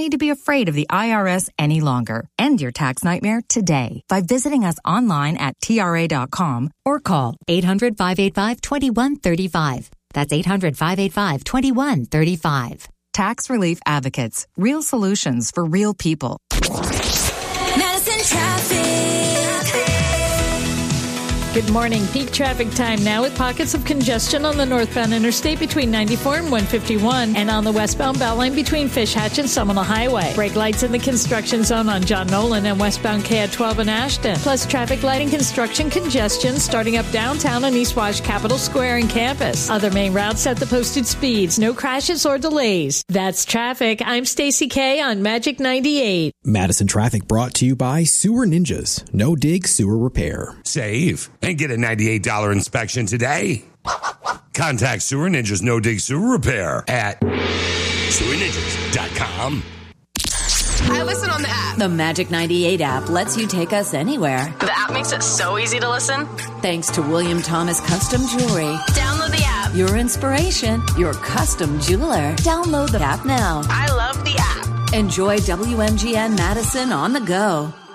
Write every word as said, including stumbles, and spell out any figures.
need to be afraid of the I R S any longer. End your tax nightmare today by visiting us online at T R A dot com or call eight hundred, five eight five, two one three five. That's eight hundred, five eight five, two one three five. Tax Relief Advocates. Real solutions for real people. Madison Traffic. Good morning. Peak traffic time now with pockets of congestion on the northbound interstate between ninety-four and one fifty-one and on the westbound Beltline between Fish Hatch and Seminole Highway. Brake lights in the construction zone on John Nolan and westbound K at twelve in Ashton. Plus traffic lighting construction congestion starting up downtown on East Wash Capitol Square and campus. Other main routes at the posted speeds. No crashes or delays. That's traffic. I'm Stacey K on Magic ninety-eight. Madison Traffic brought to you by Sewer Ninjas. No dig, sewer repair. Save and get a ninety-eight dollars inspection today. Contact Sewer Ninjas No Dig Sewer Repair at sewer ninjas dot com. I listen on the app. The Magic ninety-eight app lets you take us anywhere. The app makes it so easy to listen. Thanks to William Thomas Custom Jewelry. Download the app. Your inspiration, your custom jeweler. Download the app now. I love the app. Enjoy W M G N Madison on the go.